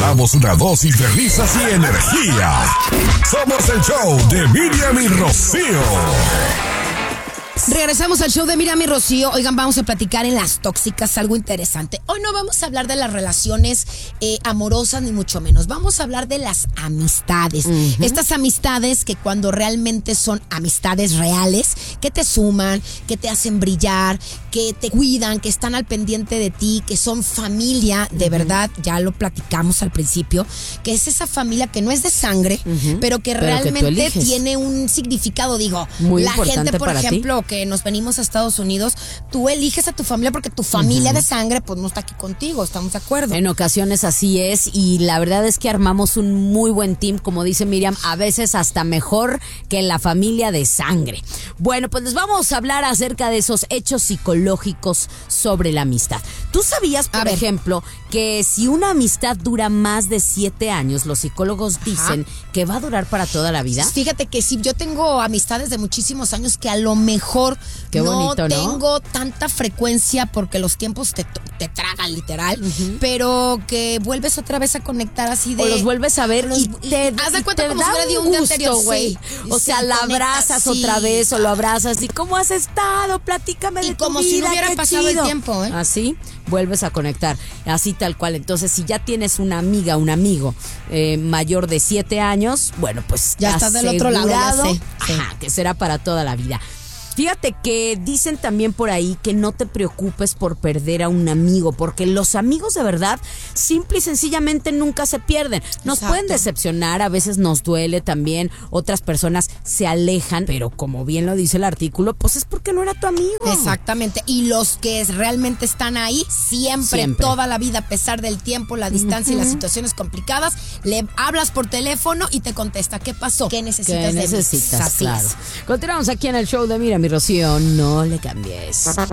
regalamos una dosis de risas y energía. Somos el show de Miriam y Rocío. Regresamos al show de Miriam y Rocío. Oigan, vamos a platicar en Las Tóxicas algo interesante. Hoy no vamos a hablar de las relaciones amorosas ni mucho menos. Vamos a hablar de las amistades. Estas amistades que cuando realmente son amistades reales, que te suman, que te hacen brillar, que te cuidan, que están al pendiente de ti, que son familia, de verdad, ya lo platicamos al principio, que es esa familia que no es de sangre, pero que realmente tiene un significado, digo. Muy la importante gente, por para ejemplo, que nos venimos a Estados Unidos, tú eliges a tu familia porque tu familia de sangre pues no está aquí contigo, ¿estamos de acuerdo? En ocasiones así es, y la verdad es que armamos un muy buen team, como dice Miriam, a veces hasta mejor que la familia de sangre. Bueno, pues les vamos a hablar acerca de esos hechos psicológicos sobre la amistad. ¿Tú sabías, por ejemplo, que si una amistad dura más de 7 años, los psicólogos dicen que va a durar para toda la vida? Fíjate que sí, yo tengo amistades de muchísimos años que a lo mejor Qué bonito, ¿no? tengo tanta frecuencia porque los tiempos te tragan literal, pero que vuelves otra vez a conectar así de... O los vuelves a ver y te haz de cuenta te como da si hubiera de un día gusto, anterior, güey. sí. O sea, la abrazas otra vez o lo abrazas y ¿cómo has estado? Platícame de tu vida. Y como si no hubiera qué pasado chido. el tiempo, ¿eh? Así vuelves a conectar, así tal cual. Entonces, si ya tienes una amiga, un amigo mayor de 7 años, bueno, pues ya estás del otro lado, ya sé. Ajá, que será para toda la vida. Fíjate que dicen también por ahí que no te preocupes por perder a un amigo, porque los amigos de verdad, simple y sencillamente nunca se pierden. Nos pueden decepcionar, a veces nos duele también, otras personas se alejan, pero como bien lo dice el artículo, pues es porque no era tu amigo. Exactamente, y los que realmente están ahí, siempre, toda la vida, a pesar del tiempo, la distancia y las situaciones complicadas, le hablas por teléfono y te contesta, ¿qué pasó? ¿Qué necesitas de mí? Claro. Continuamos aquí en el show de Miriam y Rocío, no le cambies.